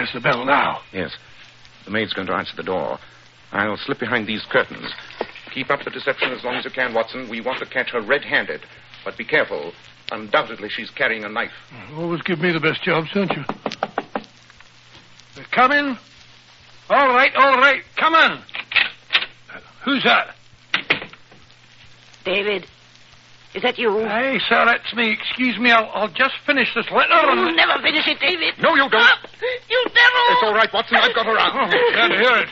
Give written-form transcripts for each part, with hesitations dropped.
There's the bell now. Yes. The maid's going to answer the door. I'll slip behind these curtains. Keep up the deception as long as you can, Watson. We want to catch her red-handed. But be careful. Undoubtedly, she's carrying a knife. Always give me the best jobs, don't you? Come in. All right. Come on. Who's that? David, is that you? Hey, sir, that's me. Excuse me, I'll just finish this letter. You'll never finish it, David. No, you don't. Stop! You devil! It's all right, Watson. I've got her out. Glad to hear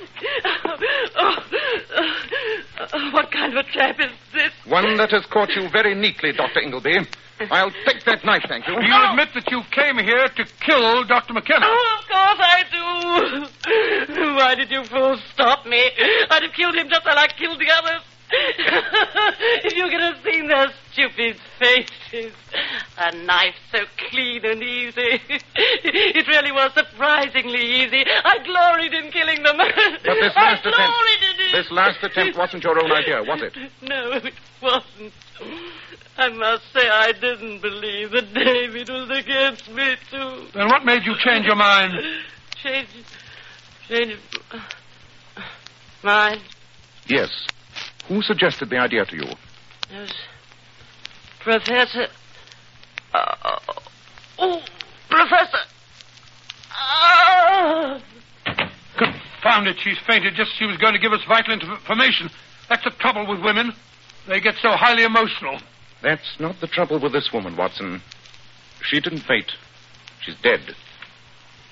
it. What kind of a trap is this? One that has caught you very neatly, Dr. Ingleby. I'll take that knife, thank you. You admit that you came here to kill Dr. McKenna? Oh, of course I do. Why did you fools stop me? I'd have killed him just like I killed the others. If you could have seen their stupid faces. A knife so clean and easy. It really was surprisingly easy. I gloried in killing them. But this last attempt wasn't your own idea, was it? No, it wasn't. I must say I didn't believe that David was against me, too. Then what made you change your mind? Change mind? Yes. Who suggested the idea to you? It was Professor... Professor! Confound it, she's fainted just as she was going to give us vital information. That's the trouble with women. They get so highly emotional. That's not the trouble with this woman, Watson. She didn't faint. She's dead.